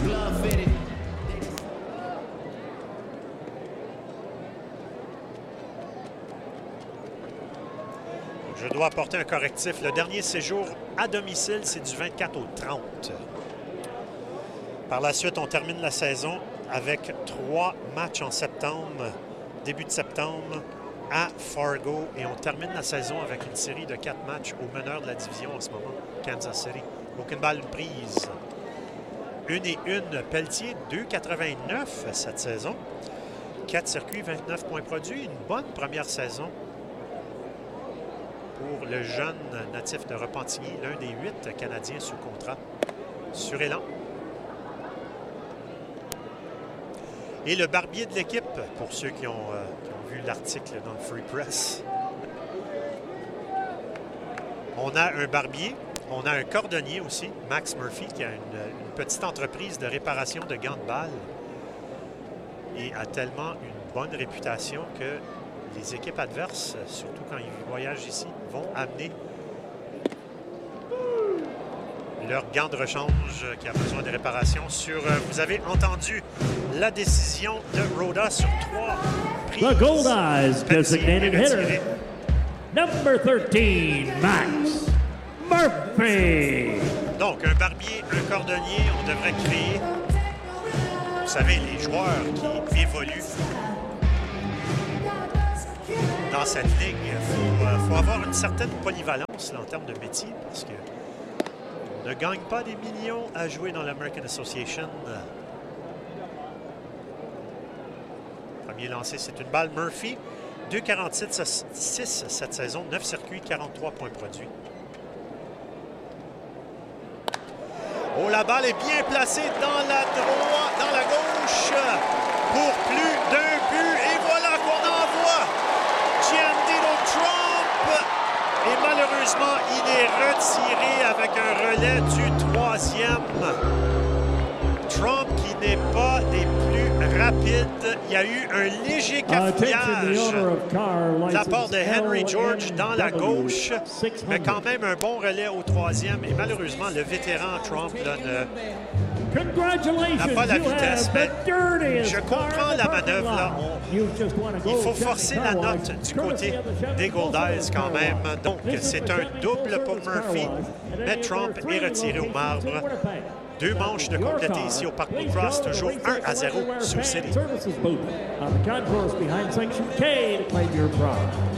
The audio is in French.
Je dois apporter un correctif. Le dernier séjour à domicile, c'est du 24 au 30. Par la suite, on termine la saison avec 3 matchs en septembre, début de septembre, à Fargo. Et on termine la saison avec une série de 4 matchs au meneur de la division en ce moment, Kansas City. Aucune balle prise. 1-1 Pelletier, 2,89 cette saison. 4 circuits, 29 points produits. Une bonne première saison pour le jeune natif de Repentigny, l'un des 8 Canadiens sous contrat sur Élan. Et le barbier de l'équipe, pour ceux qui ont vu l'article dans le Free Press. On a un barbier, on a un cordonnier aussi, Max Murphy, qui a une petite entreprise de réparation de gants de balle et a tellement une bonne réputation que les équipes adverses, surtout quand ils voyagent ici, vont amener leur gant de rechange qui a besoin de réparation. Vous avez entendu la décision de Rhoda sur 3 prises. The Goldeyes designated hitter, number 13, Max Murphy. Donc, un barbier, un cordonnier, on devrait créer, vous savez, les joueurs qui évoluent dans cette ligue. Il faut avoir une certaine polyvalence là, en termes de métier, parce qu'on ne gagne pas des millions à jouer dans l'American Association. Premier lancé, c'est une balle Murphy. 2,47,6 cette saison, 9 circuits, 43 points produits. Oh, la balle est bien placée dans la droite, dans la gauche, pour plus d'un but. Et voilà qu'on envoie Giancarlo Tromp. Et malheureusement, il est retiré avec un relais du 3e. Tromp qui n'est pas des plus rapides. Il y a eu un léger cafouillage de la part de Henry George dans la gauche, mais quand même un bon relais au 3e. Et malheureusement, le vétéran Tromp n'a pas la vitesse. Mais je comprends la manœuvre. Là. Il faut forcer la note du côté des Goldeyes quand même. Donc, c'est un double pour Murphy, mais Tromp est retiré au marbre. 2 manches de compléter ici au Parc Blue Cross, toujours 1-0 Sioux City.